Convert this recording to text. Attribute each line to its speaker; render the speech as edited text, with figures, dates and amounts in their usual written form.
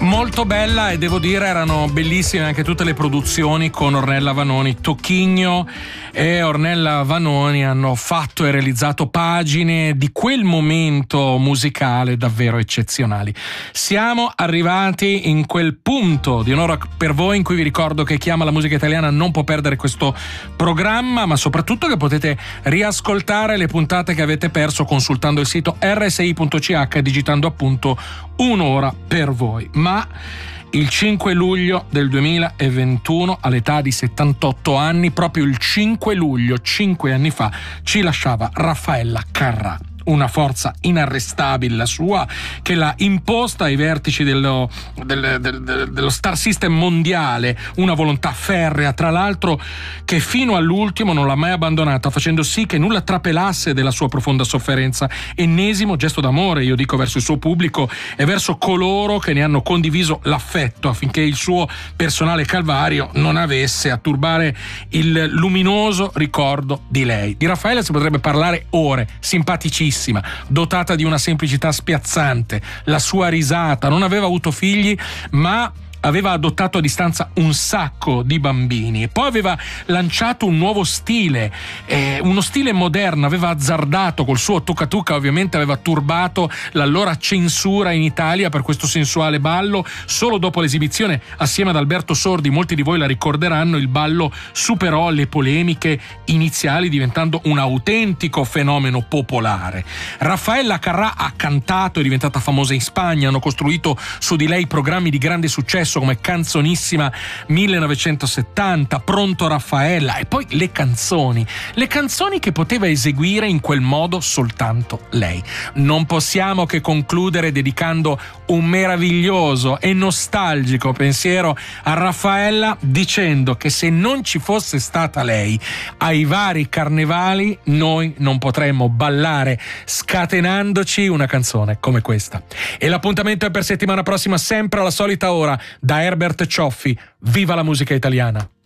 Speaker 1: Molto bella, e devo dire erano bellissime anche tutte le produzioni con Ornella Vanoni. Tocchigno e Ornella Vanoni hanno fatto e realizzato pagine di quel momento musicale davvero eccezionali. Siamo arrivati in quel punto di onore per voi in cui vi ricordo che chi ama la musica italiana non può perdere questo programma, ma soprattutto che potete riascoltare le puntate che avete perso consultando il sito rsi.ch e digitando appunto un'ora per voi. Ma il 5 luglio del 2021, all'età di 78 anni, proprio il 5 luglio, 5 anni fa, ci lasciava Raffaella Carrà. Una forza inarrestabile la sua, che l'ha imposta ai vertici dello Star System mondiale, una volontà ferrea, tra l'altro, che fino all'ultimo non l'ha mai abbandonata, facendo sì che nulla trapelasse della sua profonda sofferenza. Ennesimo gesto d'amore, io dico, verso il suo pubblico e verso coloro che ne hanno condiviso l'affetto, affinché il suo personale calvario non avesse a turbare il luminoso ricordo di lei. Di Raffaella si potrebbe parlare ore, simpaticissima, dotata di una semplicità spiazzante, la sua risata, non aveva avuto figli, ma aveva adottato a distanza un sacco di bambini, e poi aveva lanciato un nuovo stile, uno stile moderno, aveva azzardato col suo tuca-tuca, ovviamente aveva turbato l'allora censura in Italia per questo sensuale ballo. Solo dopo l'esibizione assieme ad Alberto Sordi, molti di voi la ricorderanno, il ballo superò le polemiche iniziali, diventando un autentico fenomeno popolare. Raffaella Carrà ha cantato, è diventata famosa in Spagna, hanno costruito su di lei programmi di grande successo come Canzonissima 1970, Pronto Raffaella, e poi le canzoni che poteva eseguire in quel modo soltanto lei. Non possiamo che concludere dedicando un meraviglioso e nostalgico pensiero a Raffaella, dicendo che se non ci fosse stata lei ai vari carnevali, noi non potremmo ballare scatenandoci una canzone come questa. E l'appuntamento è per settimana prossima, sempre alla solita ora. Da Herbert Cioffi, viva la musica italiana!